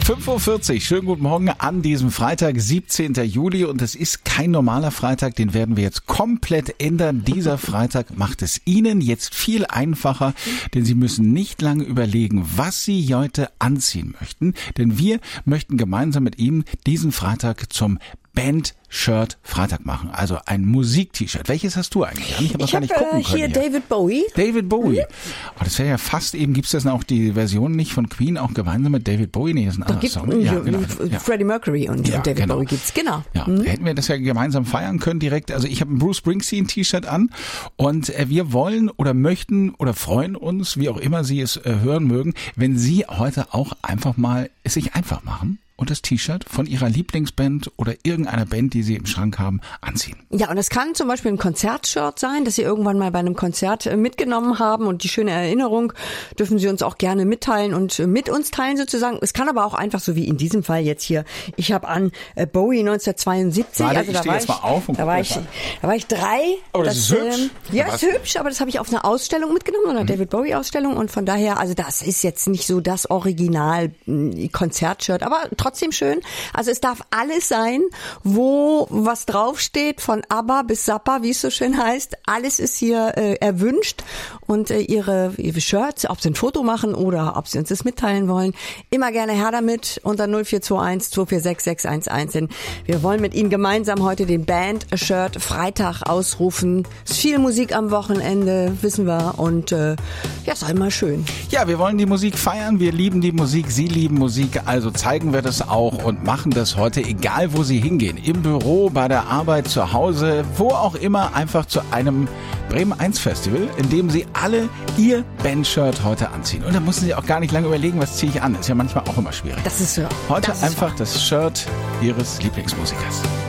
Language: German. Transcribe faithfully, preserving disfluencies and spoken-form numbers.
fünf Uhr vierzig, schönen guten Morgen an diesem Freitag, siebzehnten Juli, und es ist kein normaler Freitag, den werden wir jetzt komplett ändern. Dieser Freitag macht es Ihnen jetzt viel einfacher, denn Sie müssen nicht lange überlegen, was Sie heute anziehen möchten, denn wir möchten gemeinsam mit Ihnen diesen Freitag zum Band-Shirt Freitag machen, also ein Musik-T-Shirt. Welches hast du eigentlich? Ich habe ich gar nicht hab, gucken äh, hier können. David Bowie. David Bowie. Mhm. Oh, das wäre ja fast eben, gibt es das auch die Version nicht von Queen auch gemeinsam mit David Bowie? Nee, das ist ein anderer Song. Ja, Ja, genau. Ja. Freddie Mercury und, Ja, und David genau. Bowie gibt's, genau. Ja, Mhm. hätten wir das ja gemeinsam feiern können direkt. Also ich habe ein Bruce Springsteen T-Shirt an und äh, wir wollen oder möchten oder freuen uns, wie auch immer Sie es äh, hören mögen, wenn Sie heute auch einfach mal es sich einfach machen und das T-Shirt von Ihrer Lieblingsband oder irgendeiner Band, die Sie im Schrank haben, anziehen. Ja, und es kann zum Beispiel ein Konzertshirt sein, das Sie irgendwann mal bei einem Konzert äh, mitgenommen haben, und die schöne Erinnerung dürfen Sie uns auch gerne mitteilen und äh, mit uns teilen sozusagen. Es kann aber auch einfach so wie in diesem Fall jetzt hier, ich habe an äh, Bowie neunzehnhundertzweiundsiebzig, Warte, also ich da steh war jetzt ich, mal auf und da guck war mir ich, das an. da war ich drei. Oh, das ist hübsch. Ähm, ja, Was? ist hübsch, aber das habe ich auf einer Ausstellung mitgenommen, einer David Bowie Ausstellung, und von daher, also das ist jetzt nicht so das Original mh, Konzertshirt, aber trotzdem schön. Also es darf alles sein, wo was draufsteht, von ABBA bis Zappa, wie es so schön heißt. Alles ist hier äh, erwünscht, und äh, ihre, ihre Shirts, ob sie ein Foto machen oder ob sie uns das mitteilen wollen, immer gerne her damit unter null vier zwei eins zwei vier sechs sechs eins eins. Denn wir wollen mit Ihnen gemeinsam heute den Band-Shirt Freitag ausrufen. Es ist viel Musik am Wochenende, wissen wir, und äh, ja, sei mal schön. Ja, wir wollen die Musik feiern, wir lieben die Musik, Sie lieben Musik, also zeigen wir das auch und machen das heute, egal wo Sie hingehen, im Büro, bei der Arbeit, zu Hause, wo auch immer, einfach zu einem Bremen eins Festival, in dem Sie alle Ihr Bandshirt heute anziehen. Und da müssen Sie auch gar nicht lange überlegen, was ziehe ich an. Ist ja manchmal auch immer schwierig. Das ist so. Heute das ist einfach das Shirt Ihres Lieblingsmusikers.